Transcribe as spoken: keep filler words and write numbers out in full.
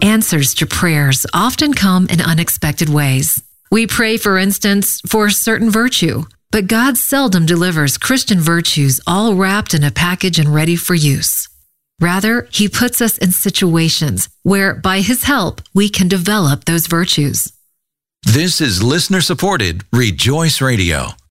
Answers to prayers often come in unexpected ways. We pray, for instance, for a certain virtue, but God seldom delivers Christian virtues all wrapped in a package and ready for use. Rather, He puts us in situations where, by His help, we can develop those virtues. This is listener-supported Rejoice Radio.